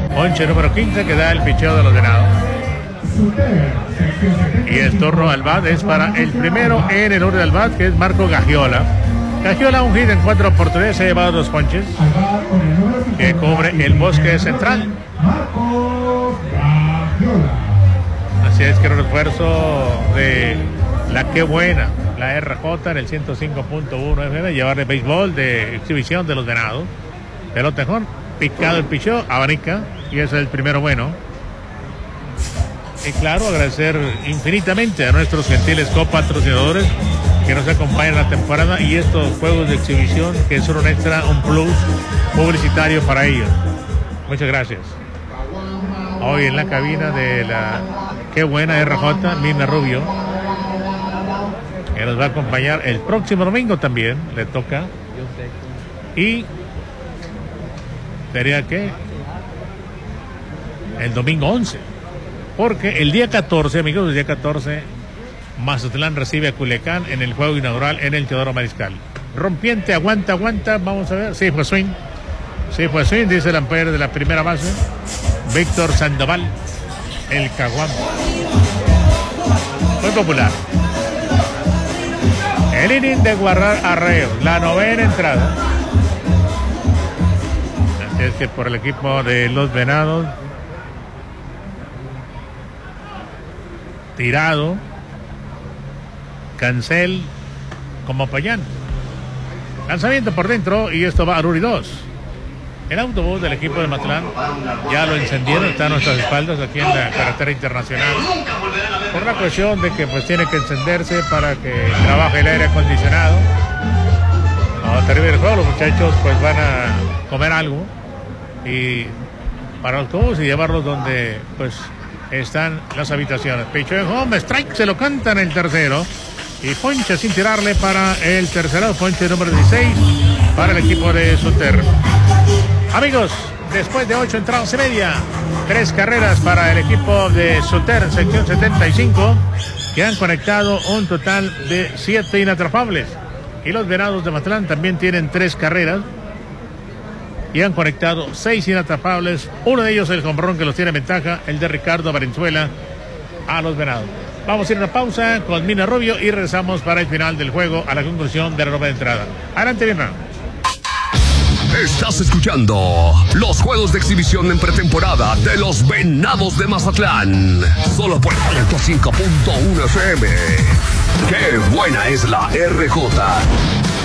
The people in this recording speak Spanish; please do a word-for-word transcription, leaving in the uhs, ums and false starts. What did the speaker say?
Ponche número quince que da el picheo de los venados. Y el turno al bat es para el primero en el orden del bat, que es Marco Gagiola. Gagiola, un hit en cuatro oportunidades, se ha llevado dos ponches, que cubre el bosque central. Así es que el refuerzo de la Qué Buena, la R J en el ciento cinco punto uno F M, llevarle béisbol de exhibición de los venados. Pelotejón, picado el picheo, abanica, y ese es el primero bueno. Y claro, agradecer infinitamente a nuestros gentiles copatrocinadores que nos acompañan en la temporada y estos juegos de exhibición que son un extra, un plus publicitario para ellos. Muchas gracias. Hoy en la cabina de la Qué Buena R J, Mina Rubio, que nos va a acompañar el próximo domingo también, le toca. Y sería que el domingo once. Porque el día catorce, amigos, el día catorce, Mazatlán recibe a Culiacán en el juego inaugural en el Teodoro Mariscal. Rompiente, aguanta, aguanta, vamos a ver. Sí, fue swing. Sí, fue swing, dice el umpire de la primera base, Víctor Sandoval, el Caguán. Muy popular. El inning de Guarrar Arreo, la novena entrada. Así es que por el equipo de los Venados, tirado Cancel como Payán. Lanzamiento por dentro y esto va a Ruri dos. El autobús del equipo de Mazatlán ya lo encendieron, está a nuestras espaldas aquí en la carretera internacional, por la cuestión de que pues tiene que encenderse para que trabaje el aire acondicionado. Cuando termine el juego, los muchachos pues van a comer algo y para el autobús y llevarlos donde pues están las habitaciones. Pichó en home, strike, se lo cantan el tercero y ponche sin tirarle para el tercero, ponche número dieciséis para el equipo de Suter. Amigos, después de ocho entradas y media, tres carreras para el equipo de Suter en sección setenta y cinco, que han conectado un total de siete inatrapables. Y los Venados de Mazatlán también tienen tres carreras y han conectado seis inatrapables. Uno de ellos el jonrón que los tiene en ventaja, el de Ricardo Valenzuela a los Venados. Vamos a ir a una pausa con Mina Rubio y regresamos para el final del juego a la conclusión de la nueva entrada. Adelante, Mina. Estás escuchando los juegos de exhibición en pretemporada de los Venados de Mazatlán. Solo por ciento cinco punto uno F M. ¡Qué buena es la R J!